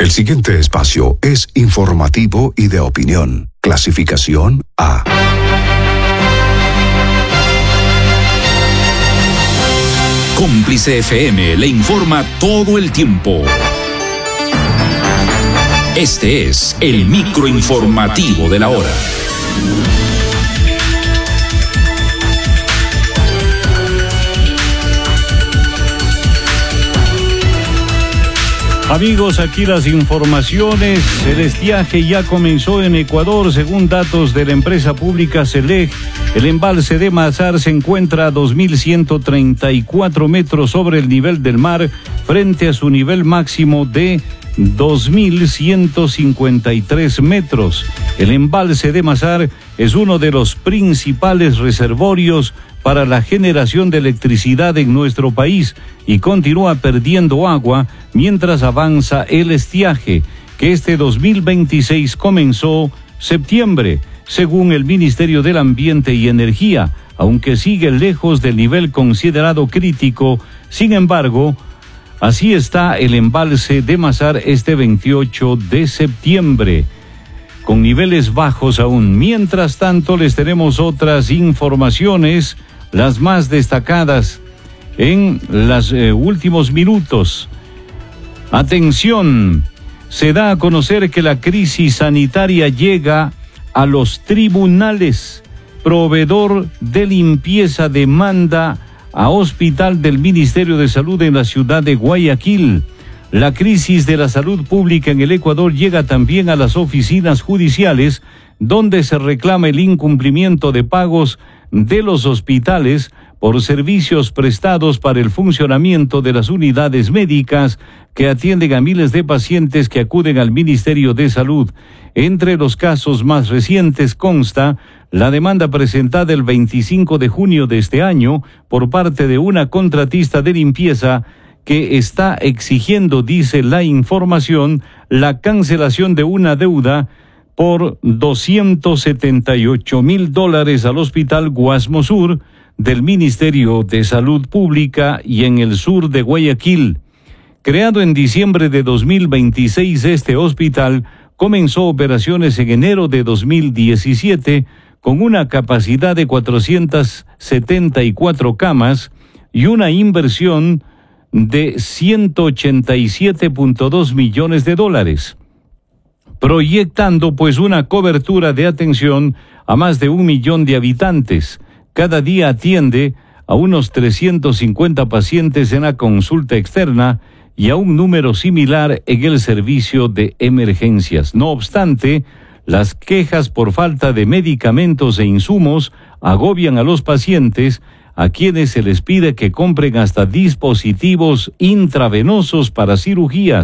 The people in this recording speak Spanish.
El siguiente espacio es informativo y de opinión. Clasificación A. Cómplice FM le informa todo el tiempo. Este es el microinformativo de la hora. Amigos, aquí las informaciones. El estiaje ya comenzó en Ecuador. Según datos de la empresa pública SELEC, el embalse de Mazar se encuentra a 2.134 metros sobre el nivel del mar, frente a su nivel máximo de 2.153 metros. El embalse de Mazar es uno de los principales reservorios para la generación de electricidad en nuestro país y continúa perdiendo agua mientras avanza el estiaje, que este 2026 comenzó septiembre, según el Ministerio del Ambiente y Energía, aunque sigue lejos del nivel considerado crítico. Sin embargo, así está el embalse de Mazar este 28 de septiembre, con niveles bajos aún. Mientras tanto, les tenemos otras informaciones, las más destacadas en los últimos minutos. Atención, se da a conocer que la crisis sanitaria llega a los tribunales. Proveedor de limpieza demanda a hospital del Ministerio de Salud en la ciudad de Guayaquil. La crisis de la salud pública en el Ecuador llega también a las oficinas judiciales, donde se reclama el incumplimiento de pagos de los hospitales por servicios prestados para el funcionamiento de las unidades médicas que atienden a miles de pacientes que acuden al Ministerio de Salud. Entre los casos más recientes consta la demanda presentada el 25 de junio de este año por parte de una contratista de limpieza que está exigiendo, dice la información, la cancelación de una deuda por $278,000 al Hospital Guasmo Sur del Ministerio de Salud Pública y en el sur de Guayaquil. Creado en diciembre de 2026, este hospital comenzó operaciones en enero de 2017 con una capacidad de 474 camas y una inversión de $187.2 millones, proyectando pues una cobertura de atención a más de 1 millón de habitantes. Cada día atiende a unos 350 pacientes en la consulta externa y a un número similar en el servicio de emergencias. No obstante, las quejas por falta de medicamentos e insumos agobian a los pacientes, a quienes se les pide que compren hasta dispositivos intravenosos para cirugías.